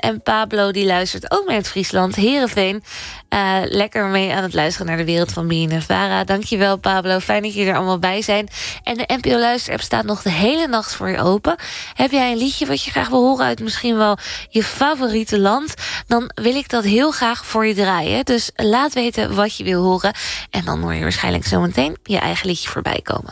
En Pablo die luistert ook mee uit Friesland, Heerenveen. Lekker mee aan het luisteren naar de wereld van BNNVARA. Dankjewel Pablo, fijn dat jullie er allemaal bij zijn. En de NPO Luisterapp staat nog de hele nacht voor je open. Heb jij een liedje wat je graag wil horen uit misschien wel je favoriete land? Dan wil ik dat heel graag voor je draaien. Dus laat weten wat je wil horen. En dan hoor je waarschijnlijk zometeen je eigen liedje voorbij komen.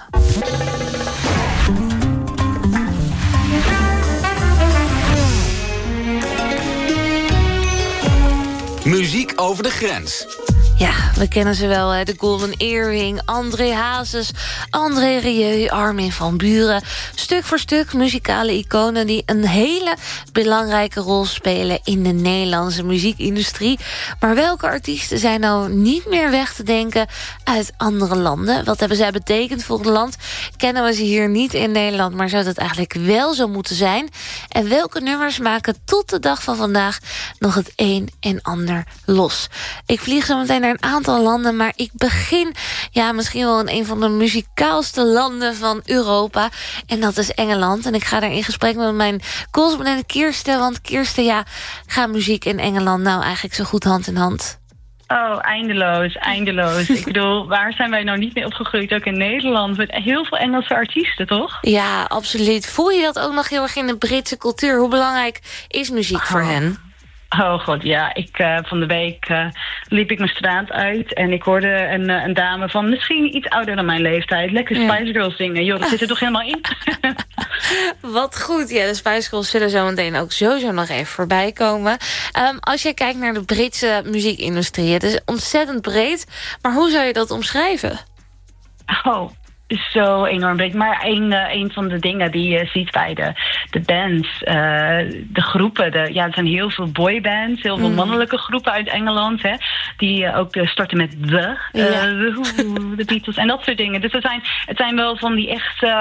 Muziek over de grens. Ja, we kennen ze wel, hè? De Golden Earring, André Hazes, André Rieu, Armin van Buuren. Stuk voor stuk muzikale iconen die een hele belangrijke rol spelen in de Nederlandse muziekindustrie. Maar welke artiesten zijn nou niet meer weg te denken uit andere landen? Wat hebben zij betekend voor het land? Kennen we ze hier niet in Nederland, maar zou dat eigenlijk wel zo moeten zijn? En welke nummers maken tot de dag van vandaag nog het een en ander los? Ik vlieg zo meteen naar een aantal landen, maar ik begin misschien wel in een van de muzikaalste landen van Europa. En dat is Engeland. En ik ga daar in gesprek met mijn correspondent Kirsten. Want Kirsten, gaat muziek in Engeland nou eigenlijk zo goed hand in hand? Oh, eindeloos. Ik bedoel, waar zijn wij nou niet mee opgegroeid? Ook in Nederland, met heel veel Engelse artiesten, toch? Ja, absoluut. Voel je dat ook nog heel erg in de Britse cultuur? Hoe belangrijk is muziek voor hen? Oh god, ja. Van de week liep ik mijn straat uit en ik hoorde een dame van misschien iets ouder dan mijn leeftijd lekker Spice Girls zingen. Joh, dat zit er toch helemaal in? Wat goed. Ja, de Spice Girls zullen zo meteen ook sowieso nog even voorbij komen. Als je kijkt naar de Britse muziekindustrie, het is ontzettend breed. Maar hoe zou je dat omschrijven? Oh, zo enorm breed. Maar een van de dingen die je ziet bij de bands, de groepen. Er zijn heel veel boybands, heel veel mannelijke groepen uit Engeland. Hè, die ook starten met de Beatles en dat soort dingen. Dus het zijn wel van die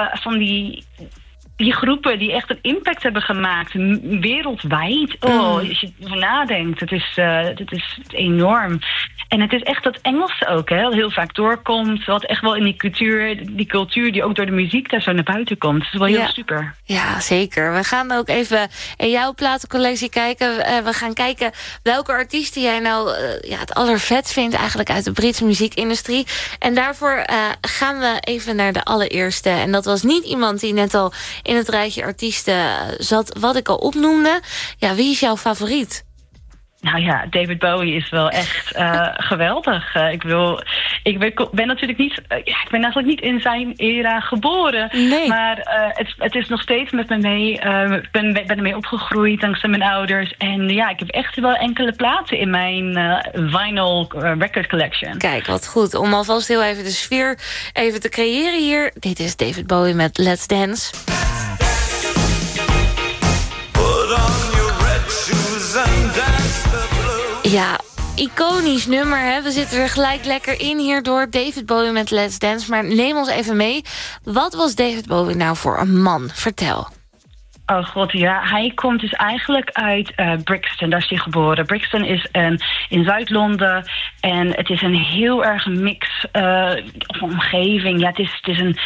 die groepen die echt een impact hebben gemaakt, wereldwijd. Als je erover nadenkt, het is enorm. En het is echt dat Engelse ook, hè, heel vaak doorkomt. Wat echt wel in die cultuur die ook door de muziek daar zo naar buiten komt. Dat is wel heel super. Ja, zeker. We gaan ook even in jouw platencollectie kijken. We gaan kijken welke artiesten jij nou het allervetst vindt eigenlijk uit de Britse muziekindustrie. En daarvoor gaan we even naar de allereerste. En dat was niet iemand die net al in het rijtje artiesten zat wat ik al opnoemde. Ja, wie is jouw favoriet? Nou ja, David Bowie is wel echt geweldig. Ik ben natuurlijk niet, ik ben eigenlijk niet in zijn era geboren. Nee. Maar het is nog steeds met me mee. Ik ben ermee opgegroeid dankzij mijn ouders. En ja, ik heb echt wel enkele platen in mijn vinyl record collection. Kijk, wat goed. Om alvast heel even de sfeer even te creëren hier. Dit is David Bowie met Let's Dance. Ja, iconisch nummer, hè? We zitten er gelijk lekker in hierdoor. David Bowie met Let's Dance. Maar neem ons even mee. Wat was David Bowie nou voor een man? Vertel. Oh god, ja. Hij komt dus eigenlijk uit Brixton. Daar is hij geboren. Brixton is in Zuid-Londen. En het is een heel erg mix omgeving. Ja, het is een...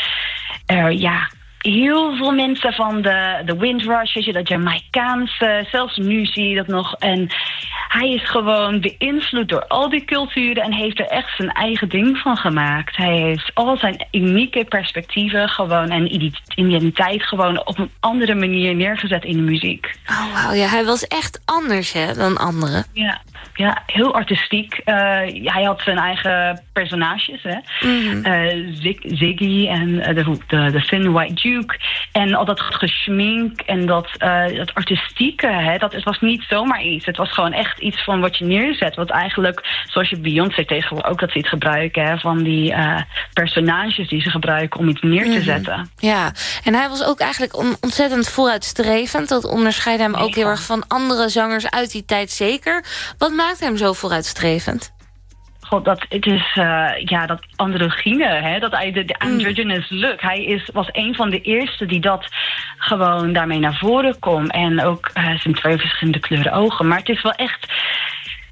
heel veel mensen van de Windrush, weet je, dat Jamaicaanse, zelfs nu zie je dat nog. En hij is gewoon beïnvloed door al die culturen en heeft er echt zijn eigen ding van gemaakt. Hij heeft al zijn unieke perspectieven gewoon en identiteit gewoon op een andere manier neergezet in de muziek. Oh, wauw, ja, hij was echt anders dan anderen. Ja, heel artistiek. Hij had zijn eigen personages, hè. Ziggy en de Thin White Duke. En al dat geschmink en dat artistieke, hè, het was niet zomaar iets. Het was gewoon echt iets van wat je neerzet. Wat eigenlijk, zoals je Beyoncé tegenwoordig ook dat ze iets gebruiken, hè, van die personages die ze gebruiken om iets neer te zetten. Ja, en hij was ook eigenlijk ontzettend vooruitstrevend. Dat onderscheidt hem ook heel erg van andere zangers uit die tijd zeker. Wat maakt hem zo vooruitstrevend? God, het is dat androgyne, hè, dat de androgynous look. Hij was een van de eerste die dat gewoon daarmee naar voren komt. En ook zijn 2 verschillende kleuren ogen. Maar het is wel echt...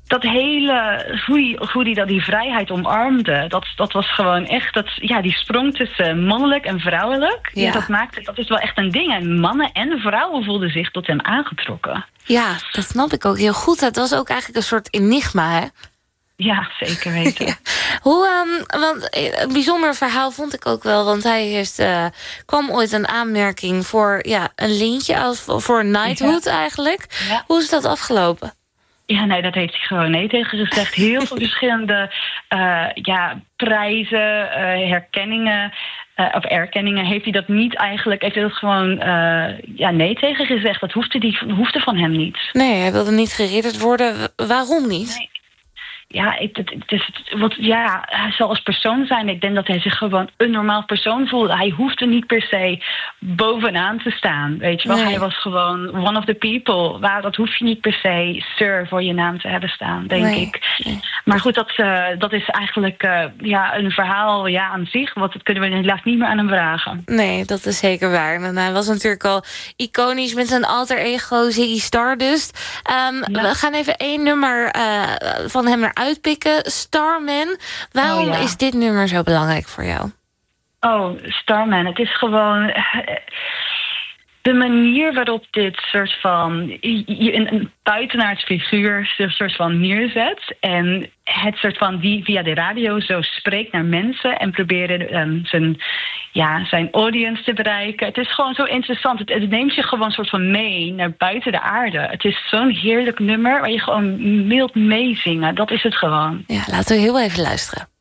dat hele, hoe die die vrijheid omarmde, dat was gewoon echt, die sprong tussen mannelijk en vrouwelijk. Ja. Dat is wel echt een ding. En mannen en vrouwen voelden zich tot hem aangetrokken. Ja, dat snap ik ook heel goed. Het was ook eigenlijk een soort enigma, hè? Ja, zeker weten. Ja. Want een bijzonder verhaal vond ik ook wel. Want hij kwam ooit een aanmerking voor een lintje, voor knighthood eigenlijk. Ja. Hoe is dat afgelopen? Ja, nee, dat heeft hij gewoon nee tegen gezegd. Heel veel verschillende prijzen, herkenningen. Of erkenningen heeft hij dat niet eigenlijk. Heeft hij dat gewoon nee tegen gezegd. Dat hoefde van hem niet. Nee, hij wilde niet geridderd worden. Waarom niet? Nee. Ja, hij zal als persoon zijn. Ik denk dat hij zich gewoon een normaal persoon voelde. Hij hoefde niet per se bovenaan te staan. Weet je wel, Hij was gewoon one of the people. Dat hoef je niet per se sir voor je naam te hebben staan, denk ik. Nee. Maar goed, dat is eigenlijk een verhaal aan zich. Want dat kunnen we helaas niet meer aan hem vragen. Nee, dat is zeker waar. En hij was natuurlijk al iconisch met zijn alter ego Ziggy Stardust. We gaan even 1 nummer van hem uitpikken. Starman. Waarom is dit nummer zo belangrijk voor jou? Oh, Starman. Het is gewoon de manier waarop dit soort van een buitenaards figuur een soort van neerzet. En het soort van die via de radio zo spreekt naar mensen en proberen zijn audience te bereiken. Het is gewoon zo interessant. Het neemt je gewoon een soort van mee naar buiten de aarde. Het is zo'n heerlijk nummer waar je gewoon wilt meezingen. Dat is het gewoon. Ja, laten we heel even luisteren.